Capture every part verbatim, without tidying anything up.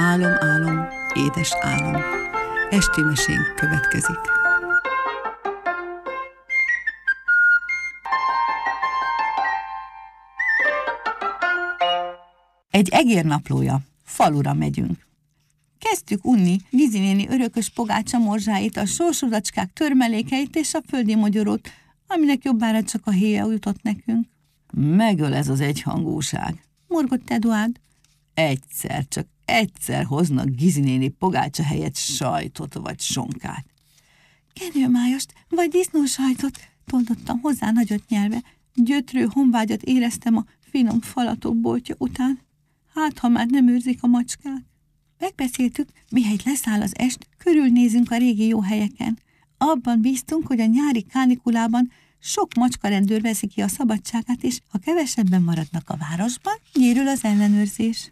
Álom, álom, édes álom. Esti mesénk következik. Egy egérnaplója. Falura megyünk. Kezdtük unni Gizi néni örökös pogácsa morzsáit, a sorsodacskák törmelékeit és a földi mogyorót, aminek jobbára csak a héja jutott nekünk. Megöl ez az egyhangúság, morgott Eduárd. Egyszer, csak egyszer hoznak Gizi néni pogácsa helyett sajtot vagy sonkát. Kenőmájost vagy disznósajtot, toldottam hozzá nagyot nyelve. Gyötrő honvágyat éreztem a finom falatok boltja után. Hát, ha már nem őrzik a macskák. Megbeszéltük, mihelyt leszáll az est, körülnézünk a régi jó helyeken. Abban bíztunk, hogy a nyári kánikulában sok macska-rendőr veszi ki a szabadságát, és ha kevesebben maradnak a városban, gyérül az ellenőrzés.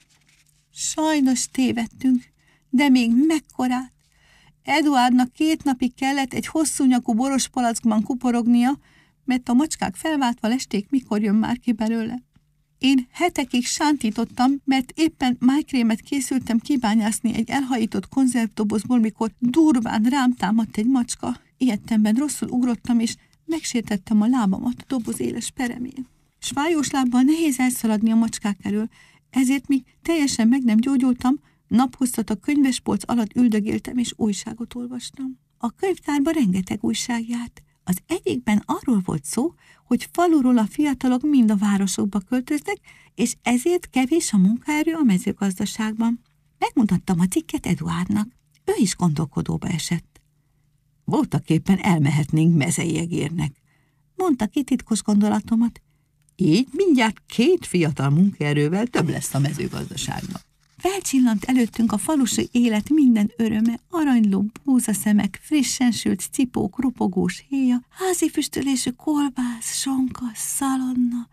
Sajnos tévedtünk, de még mekkorát. Eduárdnak két napig kellett egy hosszú nyakú boros palackban kuporognia, mert a macskák felváltva lesték, mikor jön már ki belőle. Én hetekig sántítottam, mert éppen májkrémet készültem kibányászni egy elhajított konzervdobozból, mikor durván rám támadt egy macska. Ilyettemben rosszul ugrottam, és megsértettem a lábamat a doboz éles peremén. Svájós lábbal nehéz elszaladni a macskák elől, ezért míg teljesen meg nem gyógyultam, naphosszat a könyvespolc alatt üldögéltem és újságot olvastam. A könyvtárban rengeteg újság járt. Az egyikben arról volt szó, hogy faluról a fiatalok mind a városokba költöznek, és ezért kevés a munkaerő a mezőgazdaságban. Megmutattam a cikket Eduárdnak. Ő is gondolkodóba esett. Voltaképpen elmehetnénk Mezeiegérnek, mondta ki titkos gondolatomat. Így mindjárt két fiatal munkaerővel több lesz a mezőgazdaságban. Felcsillant előttünk a falusi élet minden öröme, aranyló búzaszemek, frissen sült cipók, ropogós héja, házi füstölésű kolbász, sonka, szalonna.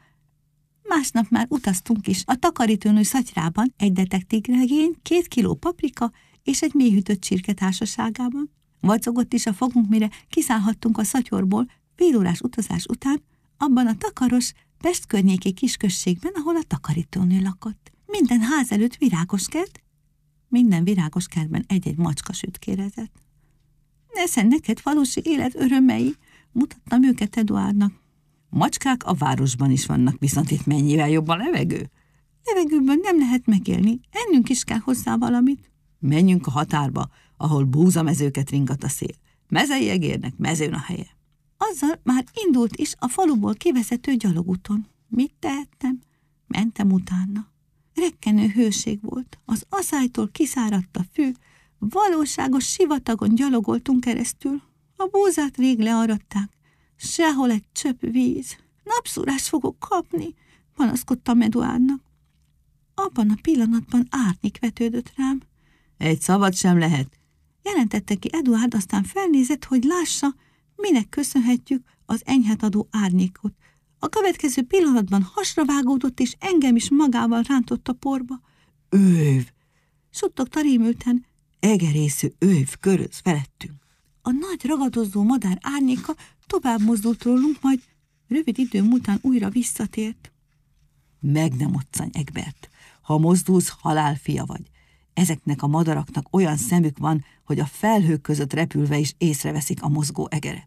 Másnap már utaztunk is. A takarítónő szatyrában egy detektívregény, két kiló paprika és egy mélyhűtött csirke társaságában. Vacogott is a fogunk, mire kiszállhattunk a szatyorból fél órás utazás után, abban a takaros, Pest környéki kisközségben, ahol a takarítónő lakott. Minden ház előtt virágos kert, minden virágos kertben egy-egy macska sütkérezett. Neszen neked falusi élet örömei, mutattam őket Eduárdnak. Macskák a városban is vannak, viszont itt mennyivel jobb a levegő? Levegőből nem lehet megélni, ennünk is kell hozzá valamit. Menjünk a határba, ahol búzamezőket ringat a szél. Mezeiegérnek mezőn a helye. Azzal már indult is a faluból kivezető gyalogúton. Mit tehettem? Mentem utána. Rekkenő hőség volt, az aszálytól kiszáradt a fű, valóságos sivatagon gyalogoltunk keresztül. A búzát rég learadták, sehol egy csöpp víz. Napszúrást fogok kapni, panaszkodtam Eduárdnak. Abban a pillanatban árnyék vetődött rám. Egy szabad sem lehet, jelentette ki Eduárd, aztán felnézett, hogy lássa, minek köszönhetjük az enyhet adó árnyékot. A következő pillanatban hasra vágódott, és engem is magával rántott a porba. Őv! Suttogta rémülten. Egerészű őv köröz felettünk. A nagy ragadozó madár árnyéka tovább mozdult rólunk, majd rövid idő múltán újra visszatért. Meg nem otszany, Egbert. Ha mozdulsz, halálfia vagy. Ezeknek a madaraknak olyan szemük van, hogy a felhők között repülve is észreveszik a mozgó egeret.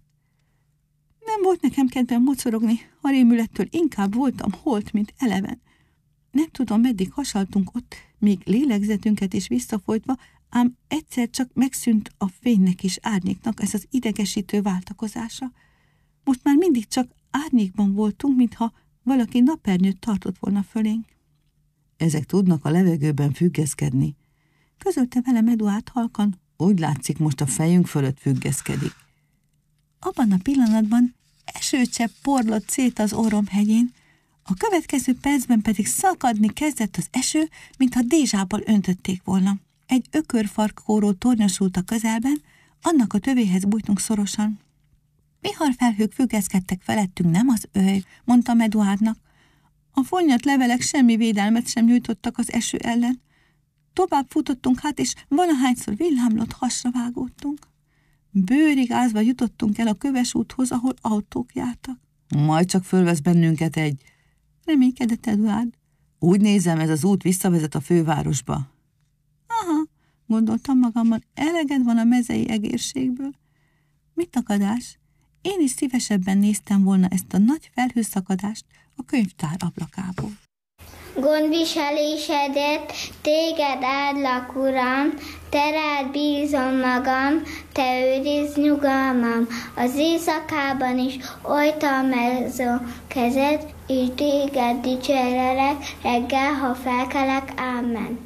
Nem volt nekem kedvem mocorogni, a rémülettől inkább voltam holt, mint eleven. Nem tudom, meddig hasaltunk ott, míg lélegzetünket is visszafolytva, ám egyszer csak megszűnt a fénynek és árnyéknak ez az idegesítő váltakozása. Most már mindig csak árnyékban voltunk, mintha valaki napernyőt tartott volna fölénk. Ezek tudnak a levegőben függeszkedni, közölte velem Eduárd halkan. Úgy látszik, most a fejünk fölött függeszkedik. Abban a pillanatban esőcsepp porlott szét az orromhegyén, a következő percben pedig szakadni kezdett az eső, mintha dézsából öntötték volna. Egy ökörfarkóról tornyosult a közelben, annak a tövéhez bújtunk szorosan. Viharfelhők függeszkedtek felettünk, nem az őj, mondtam Eduárdnak. A fonnyat levelek semmi védelmet sem nyújtottak az eső ellen. Tovább futottunk hát, és valahányszor villámlott hasra vágódtunk. Bőrig ázva jutottunk el a köves úthoz, ahol autók jártak. Majd csak fölvesz bennünket egy... reménykedett Eduárd. Úgy nézem, ez az út visszavezet a fővárosba. Aha, Gondoltam magamban, eleged van a mezei egérségből. Mit akadás? Én is szívesebben néztem volna ezt a nagy felhőszakadást a könyvtár ablakából. Gondviselésedért téged áldlak, Uram, te rád bízom magam, te őrizd nyugalmam. Az éjszakában is oltalmazó kezed, és téged dicsérelek, reggel, ha felkelek, ámen.